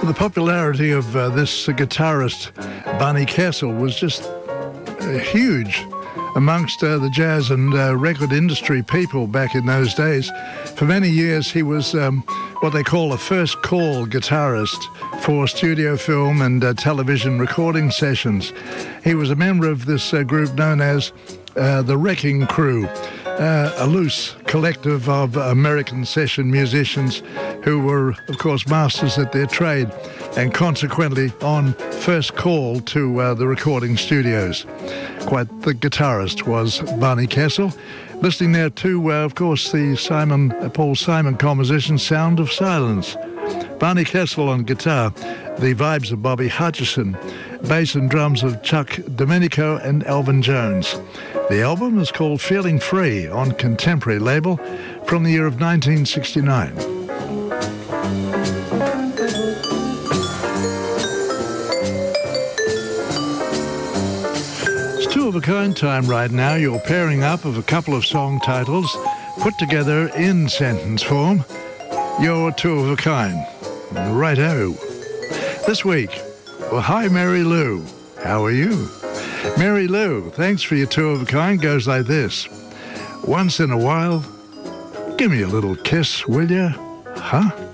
The popularity of this guitarist, Barney Kessel, was just huge amongst the jazz and record industry people back in those days. For many years, he was what they call a first call guitarist for studio film and television recording sessions. He was a member of this group known as the Wrecking Crew, a loose collective of American session musicians who were, of course, masters at their trade and consequently on first call to the recording studios. Quite the guitarist was Barney Kessel. Listening there to, of course, the Paul Simon composition, Sound of Silence. Barney Kessel on guitar, the vibes of Bobby Hutcherson, bass and drums of Chuck Domenico and Elvin Jones. The album is called Feeling Free on Contemporary label from the year of 1969. It's two-of-a-kind time right now. You're pairing up of a couple of song titles put together in sentence form. You're two-of-a-kind. Righto. This week, well, hi, Mary Lou. How are you? Mary Lou, thanks for your two-of-a-kind, goes like this. Once in a while, give me a little kiss, will ya? Huh?